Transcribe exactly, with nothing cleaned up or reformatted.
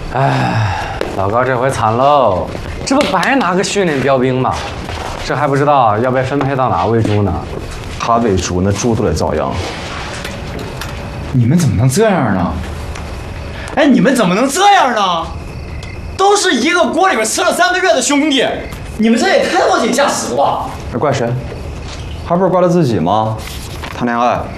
哎，老高这回惨喽，这不白拿个训练标兵吗？这还不知道要被分配到哪喂猪呢？ 他喂猪，那猪都得遭殃。 你们怎么能这样呢？哎，你们怎么能这样呢？都是一个锅里边吃了三个月的兄弟，你们这也太落井下石了吧？ 这怪谁？还不是怪他自己吗？谈恋爱